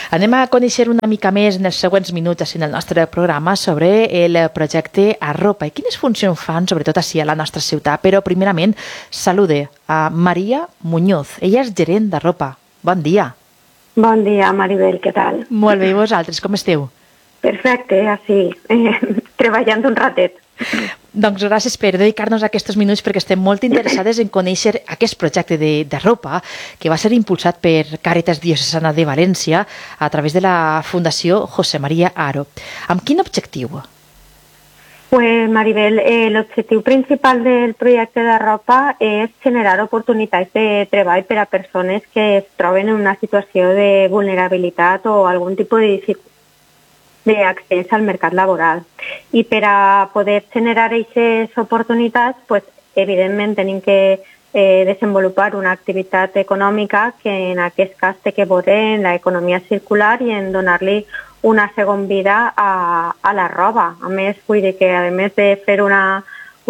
Anem a conèixer una mica més en els següents minuts en el nostre programa sobre el projecte Arropa i quines funcions fan, sobretot així a la nostra ciutat. Però, primerament, salude a Maria Muñoz. Ella és gerent d'Arropa. Bon dia. Bon dia, Maribel, què tal? Molt bé, i vosaltres, com esteu? Perfecte, així, treballant un ratet. Doncs gràcies per dedicar-nos aquests minuts perquè estem molt interessades en conèixer aquest projecte d'Arropa que va ser impulsat per Càritas Diocesana de València a través de la Fundació José María Aro. Amb quin objectiu? Pues, Maribel, l'objectiu principal del projecte d'Arropa és generar oportunitats de treball per a persones que es troben en una situació de vulnerabilitat o algun tipus de dificultat d'accés al mercat laboral. I per a poder generar aquestes oportunitats, pues, evidentment tenim que desenvolupar una activitat econòmica que en aquest cas té que veure en l'economia circular i en donar-li una segona vida a la roba. A més, vull dir que a més de fer una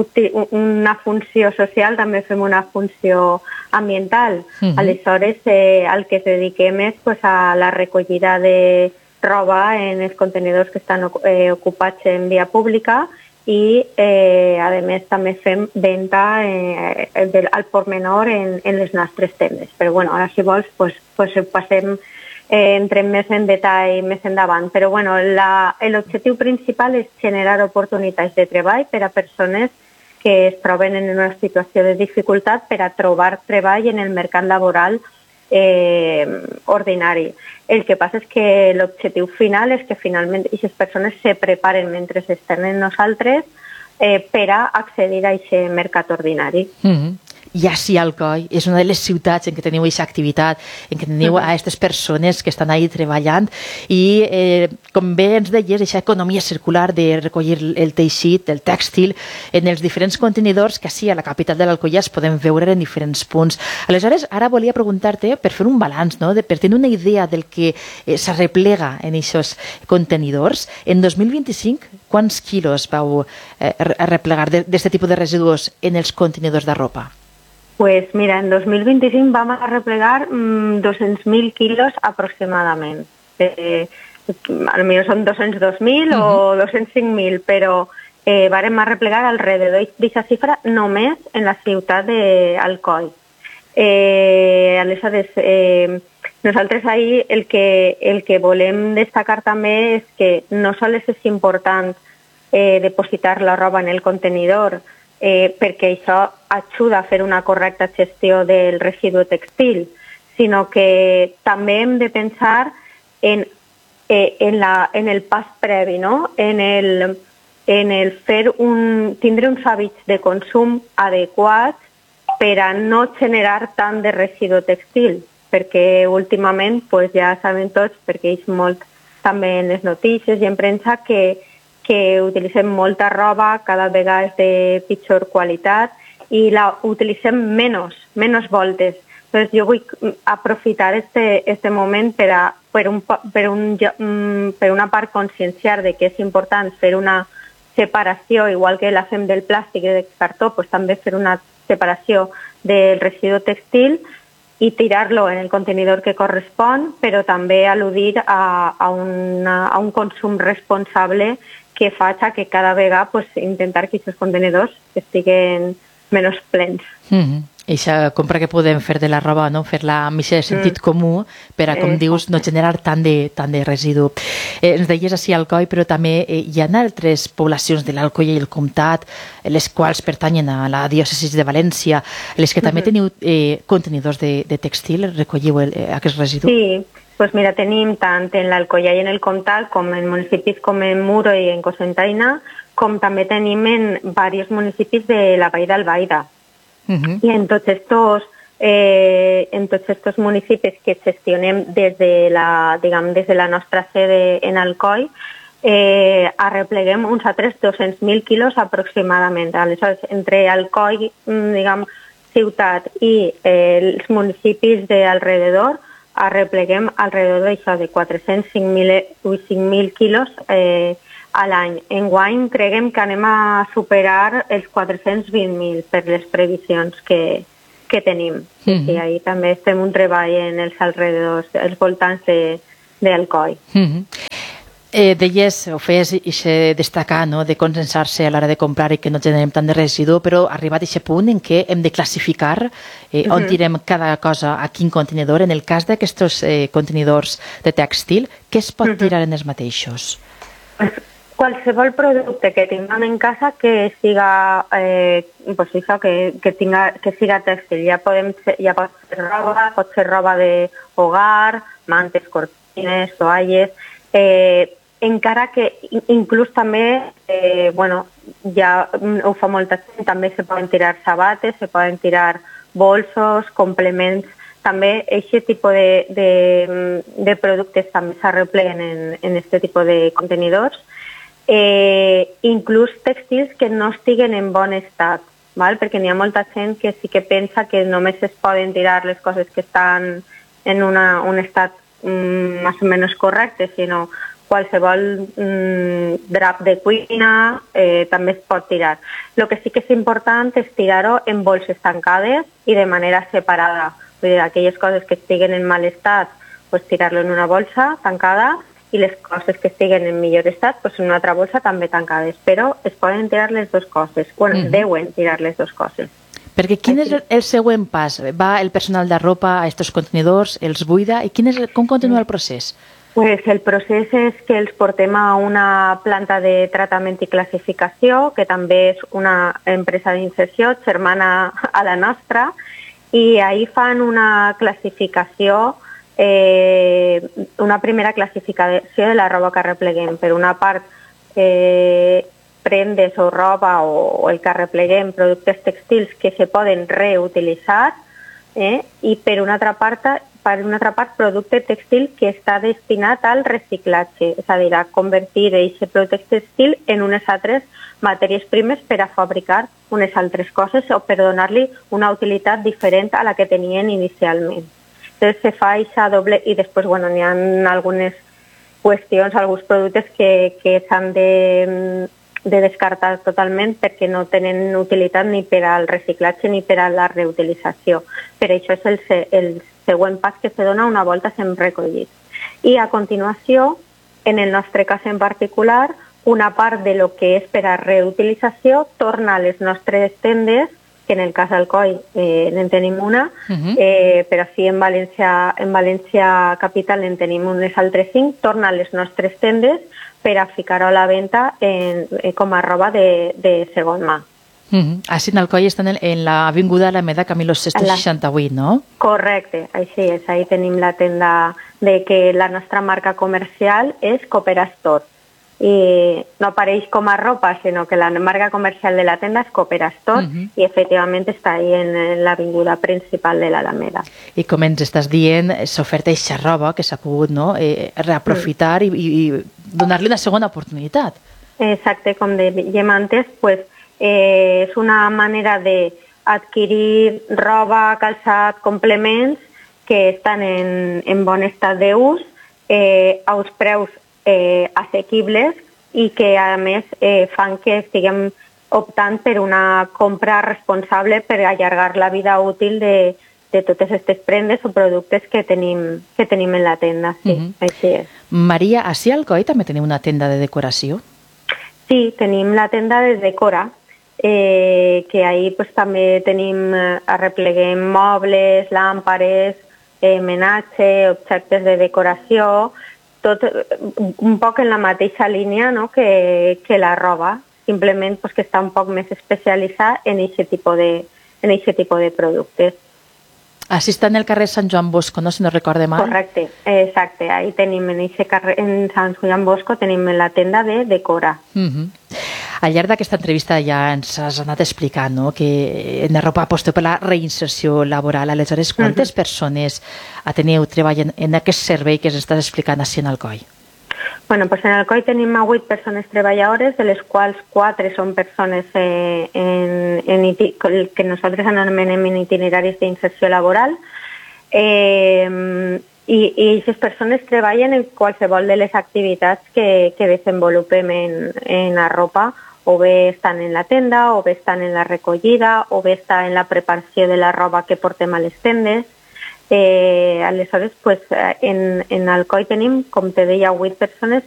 funció social, també fem una funció ambiental. Aleshores, el que es dediquem és pues, a la recollida de roba en els contenidors que estan ocupats en via pública i, a més, també fem venda al por menor en les nostres tendes. Però, bueno, ara, si vols, passem, entrem més en detall més endavant. Però, bueno, l'objectiu principal és generar oportunitats de treball per a persones que es troben en una situació de dificultat per a trobar treball en el mercat laboral ordinari. El que passa és que l'objectiu final és que finalment aquestes persones se preparen mentre estan en nosaltres per a accedir a aquest mercat ordinari. I així Alcoi és una de les ciutats en què teniu aquesta activitat, en què teniu a aquestes persones que estan ahí treballant i, com bé ens deies, aquesta economia circular de recollir el teixit, el tèxtil, en els diferents contenidors que així a la capital de l'Alcoià es podem veure en diferents punts. Aleshores, ara volia preguntar-te, per fer un balanç, no? Per tenir una idea del que s'arreplega en aquests contenidors, en 2025, quants quilos vau arreplegar d'aquest tipus de residus en els contenidors de ropa? Pues mira, en 2025 vam arreplegar 200.000 quilos aproximadament. Potser són 202.000 o 205.000, però vàrem arreplegar alrededor d'aquesta xifra només en la ciutat d'Alcoi. Aleshores, nosaltres ahir el que volem destacar també és que no sols és important depositar la roba en el contenidor, perquè això ajuda a fer una correcta gestió del residu tèxtil, sinó que també hem de pensar en el pas previ, no? En el tindre uns hàbits de consum adequats per a no generar tant de residu tèxtil, perquè últimament ja sabem tots, perquè és molt també en les notícies i en premsa que utilitzem molta roba, cada vegada és de pitjor qualitat i la utilitzem menys voltes. Entonces, jo vull aprofitar este moment per una part conscienciar de que és important fer una separació, igual que la fem del plàstic i del cartó, també fer una separació del residu tèxtil i tirar-lo en el contenidor que correspon, però també al·ludir a un consum responsable que faci que cada vegada intentar que aquests contenidors estiguen menys plens. Eixa compra que podem fer de la roba, no? Fer-la amb aquest sentit comú per a, com dius, no generar tant de residu. Ens deies així Alcoi, però també hi ha altres poblacions de l'Alcoià i el Comtat, les quals pertanyen a la diòcesi de València, les que també teniu contenidors de tèxtil, recolliu aquest residu? Sí, doncs mira, tenim tant en l'Alcoià i en el Comtat com en municipis com en Muro i en Cocentaina, com també tenim en diversos municipis de la Vall d'Albaida. I en tots estos municipis que gestionem des de la nostra sede en Alcoi, arrepleguem uns altres 200.000 quilos aproximadament. Aleshores, entre Alcoi, ciutat i els municipis d'alrededor, arrepleguem alrededor de 405.000 quilos a l'any. Enguany creguem que anem a superar els 420.000 per les previsions que tenim. I ahí també estem un treball en els alrededors, els voltants d'Alcoi. Deies, o fes i se destacar, no?, de consensar-se a l'hora de comprar i que no generem tant de residu, però arribat a aquest punt en què hem de classificar on tirem cada cosa a quin contenidor. En el cas d'aquests contenidors de tèxtil, què es pot tirar en els mateixos? Qualsevol producte que tinguem en casa que siga pues això, que siga tèxtil. Ja pot ser roba d'hogar, mantes, cortines, toalles, encara que inclús també, ja ho fa molta gent, també se poden tirar sabates, se poden tirar bolsos, complements, també aquest tipus de productes també s'arrepleguen en aquest tipus de contenidors, inclús tèxtils que no estiguen en bon estat, perquè n'hi ha molta gent que sí que pensa que només es poden tirar les coses que estan en un estat més o menys correcte, sinó qualsevol drap de cuina també es pot tirar. El que sí que és important és tirar-ho en bolses tancades i de manera separada. Vull dir, aquelles coses que estiguen en mal estat, pues, tirar-lo en una bolsa tancada, i les coses que estiguen en millor estat, pues, en una altra bolsa també tancades. Però es poden tirar les dues coses. Es deuen tirar les dues coses. Perquè quin és el següent pas? Va el personal de ropa a aquests contenidors, els buida, i com continua el procés? Pues el procés és que els portem a una planta de tractament i classificació, que també és una empresa d'inserció germana a la nostra, i ahí fan una classificació, una primera classificació de la roba que arrepleguem. Per una part, prendes o roba o el que arrepleguem, productes textils que se poden reutilitzar, i per una altra part producte textil que està destinat al reciclatge, és a dir, a convertir aquest producte textil en unes altres matèries primes per a fabricar unes altres coses o per donar-li una utilitat diferent a la que tenien inicialment. Entonces se fa això doble i després n'hi ha algunes qüestions, alguns productes que s'han de descartar totalment perquè no tenen utilitat ni per al reciclatge ni per a la reutilització. Per això és el següent pas que se dona una volta s'hem recollit. I a continuació, en el nostre cas en particular, una part de lo que és per a reutilització torna a les nostres tendes, que en el cas d'Alcoi en tenim una, però sí en València Capital en tenim unes altres 5, torna a les nostres tendes per a ficar-ho a la venda com a roba de segon mà. Així en Alcoi estan en l'Avinguda Alameda Camilo VI 68, no? Correcte, així és. Ahí tenim la tenda de que la nostra marca comercial és Coopera Store. I no apareix com a ropa, sinó que la marca comercial de la tenda és Coopera Store i efectivament està ahí en l'avinguda principal de l'Alameda. I com ens estàs dient, s'oferta aquesta roba que s'ha pogut reaprofitar i donar-li una segona oportunitat. Exacte, com dèiem antes, és una manera d'adquirir roba, calçat, complements que estan en bon estat d'ús, a uns preus assequibles i que a més fan que estiguem optant per una compra responsable per allargar la vida útil de totes aquestes prendes o productes que tenim en la tenda. Sí, així és. Maria, a Alcoi també teniu una tenda de decoració? Sí, tenim la tenda de Decora, que ahí també tenim, arrepleguem mobles, làmpares, menatge, objectes de decoració, tot un poc en la mateixa línia que la roba, simplement que està un poc més especialitzada en aquest tipus de productes. Així està en el carrer Sant Joan Bosco, no? Si no recorde mal. Correcte, exacte. Ahí tenim, en aquest carrer, en Sant Joan Bosco, tenim la tenda de Decora. Al llarg d'aquesta entrevista ja ens has anat explicant que en Arropa aposteu per la reinserció laboral. Aleshores, quantes persones teniu treballant en aquest servei que s'estàs explicant així en Alcoi? Bueno, pues en Alcoi tenim 8 persones treballadores, de les quals 4 són persones que nosaltres anomenem en itineraris d'inserció laboral, i aquestes persones treballen en qualsevol de les activitats que desenvolupem en Arropa, o bé estan en la tenda, o bé estan en la recollida, o bé estan en la preparació de la roba que portem a les tendes. Aleshores, en Alcoi tenim, com te deia, 8 persones